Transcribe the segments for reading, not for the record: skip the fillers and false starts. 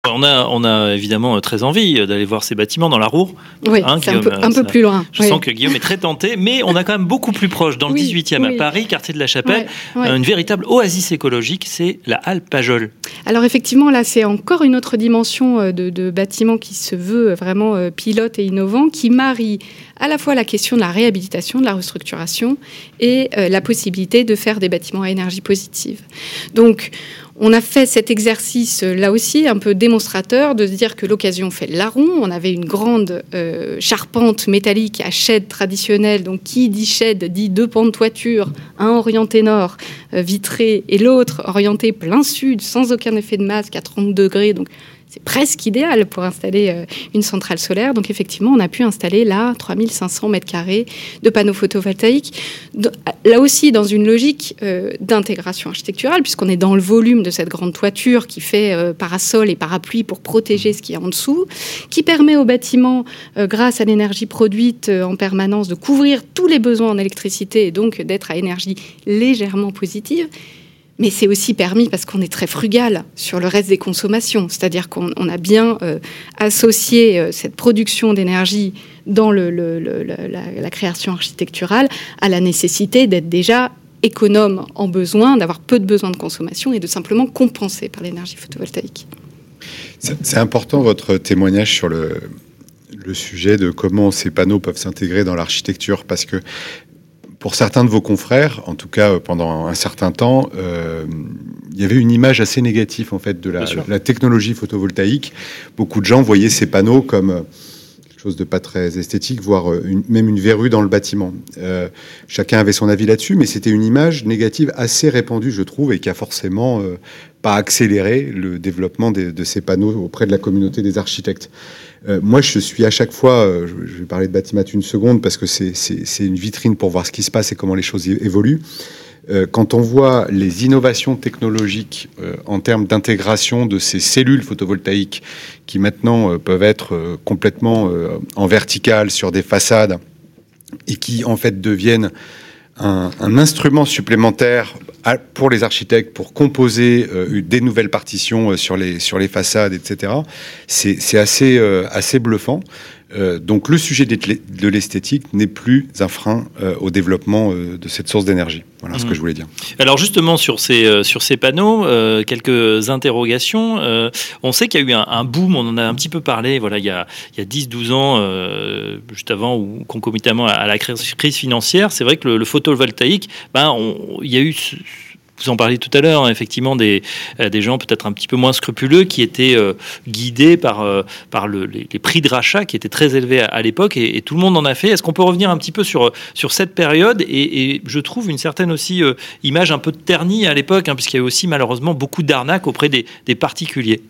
On a évidemment très envie d'aller voir ces bâtiments dans la Roure. Oui, c'est un peu plus loin. Je sens que Guillaume est très tenté, mais on a quand même beaucoup plus proche, dans le 18e à Paris, quartier de la Chapelle, une véritable oasis écologique, c'est la halle Pajol. Alors effectivement, là, c'est encore une autre dimension de bâtiment qui se veut vraiment pilote et innovant, qui marie à la fois la question de la réhabilitation, de la restructuration et la possibilité de faire des bâtiments à énergie positive. Donc, on a fait cet exercice, là aussi, un peu démonstrateur, de se dire que l'occasion fait le larron. On avait une grande charpente métallique à shed traditionnelle. Donc, qui dit shed dit 2 pans de toiture, un orienté nord, vitré, et l'autre orienté plein sud, sans aucun effet de masque, à 30 degrés. Donc, c'est presque idéal pour installer une centrale solaire. Donc, effectivement, on a pu installer là 3500 mètres carrés de panneaux photovoltaïques. Là aussi, dans une logique d'intégration architecturale, puisqu'on est dans le volume de cette grande toiture qui fait parasol et parapluie pour protéger ce qu'il y a en dessous, qui permet au bâtiment, grâce à l'énergie produite en permanence, de couvrir tous les besoins en électricité et donc d'être à énergie légèrement positive. Mais c'est aussi permis parce qu'on est très frugal sur le reste des consommations. C'est-à-dire qu'on a bien associé cette production d'énergie dans la création architecturale à la nécessité d'être déjà économe en besoin, d'avoir peu de besoins de consommation et de simplement compenser par l'énergie photovoltaïque. C'est important votre témoignage sur le sujet de comment ces panneaux peuvent s'intégrer dans l'architecture, parce que pour certains de vos confrères, en tout cas pendant un certain temps, il y avait une image assez négative en fait de la technologie photovoltaïque. Beaucoup de gens voyaient ces panneaux comme quelque chose de pas très esthétique, voire même une verrue dans le bâtiment. Chacun avait son avis là-dessus, mais c'était une image négative assez répandue, je trouve, et qui a forcément pas accéléré le développement de ces panneaux auprès de la communauté des architectes. Moi, je suis à chaque fois, je vais parler de Batimat une seconde, parce que c'est une vitrine pour voir ce qui se passe et comment les choses évoluent. Quand on voit les innovations technologiques en termes d'intégration de ces cellules photovoltaïques qui maintenant peuvent être complètement en verticale sur des façades et qui en fait deviennent un instrument supplémentaire pour les architectes pour composer des nouvelles partitions sur les façades, etc. C'est assez bluffant. Donc le sujet de l'esthétique n'est plus un frein au développement de cette source d'énergie. Voilà ce que je voulais dire. Alors justement sur ces panneaux, quelques interrogations. On sait qu'il y a eu un boom, on en a un petit peu parlé, voilà, il y a 10-12 ans, juste avant ou concomitamment à la crise financière. C'est vrai que le photovoltaïque, il y a eu... Vous en parliez tout à l'heure, effectivement, des gens peut-être un petit peu moins scrupuleux qui étaient guidés par les prix de rachat qui étaient très élevés à l'époque, et tout le monde en a fait. Est-ce qu'on peut revenir un petit peu sur cette période et je trouve une certaine aussi image un peu ternie à l'époque, puisqu'il y a eu aussi malheureusement beaucoup d'arnaques auprès des particuliers.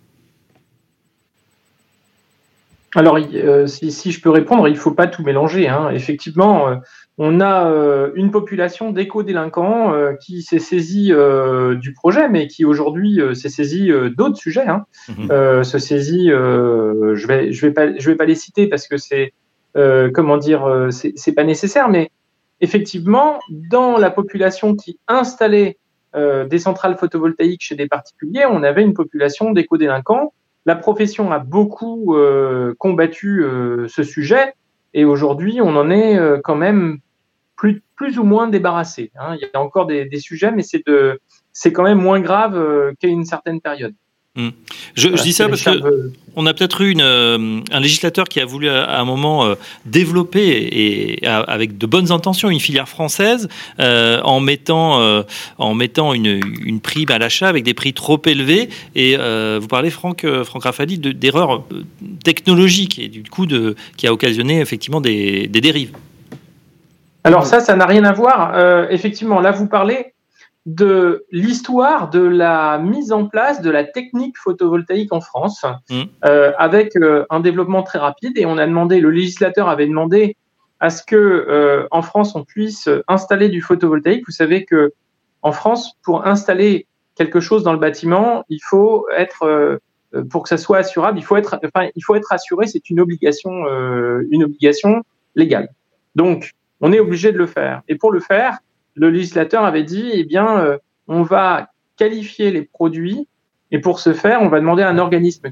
Alors, si je peux répondre, il ne faut pas tout mélanger. Effectivement, on a une population d'éco-délinquants qui s'est saisie du projet, mais qui aujourd'hui s'est saisie d'autres sujets. Se saisit, je vais pas les citer parce que c'est c'est pas nécessaire, mais effectivement, dans la population qui installait des centrales photovoltaïques chez des particuliers, on avait une population d'éco-délinquants. La profession a beaucoup combattu ce sujet et aujourd'hui, on en est quand même plus ou moins débarrassé. Il y a encore des sujets, mais c'est quand même moins grave qu'à une certaine période. Je dis ça parce qu'on a peut-être eu un législateur qui a voulu à un moment développer et avec de bonnes intentions une filière française en mettant une prime à l'achat avec des prix trop élevés, et vous parlez Franck Raffaly d'erreurs technologiques et du coup qui a occasionné effectivement des dérives. Alors ça n'a rien à voir. Effectivement, là vous parlez de l'histoire de la mise en place de la technique photovoltaïque en France, avec un développement très rapide, et le législateur avait demandé à ce que en France on puisse installer du photovoltaïque. Vous savez que en France, pour installer quelque chose dans le bâtiment, il faut être pour que ça soit assurable, il faut être assuré. C'est une obligation légale. Donc on est obligé de le faire. Et pour le faire, le législateur avait dit, on va qualifier les produits Et pour ce faire, on va demander à un organisme